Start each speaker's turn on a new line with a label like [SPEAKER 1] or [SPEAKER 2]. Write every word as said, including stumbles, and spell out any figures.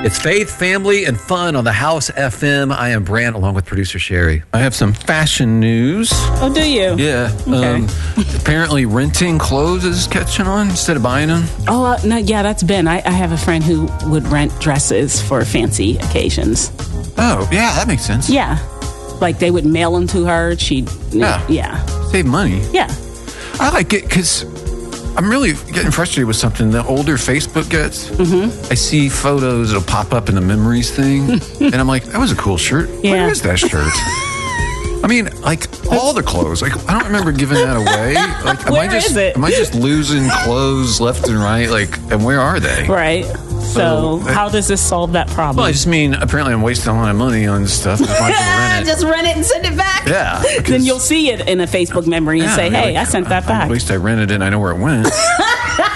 [SPEAKER 1] It's faith, family, and fun on the House F M. I am Brant, along with producer Sherry. I have some fashion news.
[SPEAKER 2] Oh, do you?
[SPEAKER 1] Yeah.
[SPEAKER 2] Okay.
[SPEAKER 1] Um, apparently, renting clothes is catching on instead of buying them.
[SPEAKER 2] Oh, uh, no, yeah, that's Ben. I, I have a friend who would rent dresses for fancy occasions.
[SPEAKER 1] Oh, yeah, that makes sense.
[SPEAKER 2] Yeah. Like they would mail them to her. She'd,
[SPEAKER 1] Yeah.
[SPEAKER 2] Yeah.
[SPEAKER 1] Save money.
[SPEAKER 2] Yeah.
[SPEAKER 1] I like it because I'm really getting frustrated with something. The older Facebook gets, mm-hmm. I see photos, it'll pop up in the memories thing, and I'm like, that was a cool shirt.
[SPEAKER 2] Yeah.
[SPEAKER 1] Where is that shirt? I mean, like, all the clothes. Like, I don't remember giving that away. Like, am
[SPEAKER 2] Where
[SPEAKER 1] I just,
[SPEAKER 2] is it?
[SPEAKER 1] Am I just losing clothes left and right? Like, and where are they?
[SPEAKER 2] Right. So,
[SPEAKER 1] So,
[SPEAKER 2] how does this solve that problem?
[SPEAKER 1] Well, I just mean, apparently I'm wasting a lot of money on stuff. I just want people to rent it.
[SPEAKER 2] Just rent it and send it back.
[SPEAKER 1] Yeah.
[SPEAKER 2] Then you'll see it in a Facebook memory and
[SPEAKER 1] Yeah,
[SPEAKER 2] say,
[SPEAKER 1] I mean,
[SPEAKER 2] hey,
[SPEAKER 1] like,
[SPEAKER 2] I sent that back.
[SPEAKER 1] At least I rented it and I know where it went.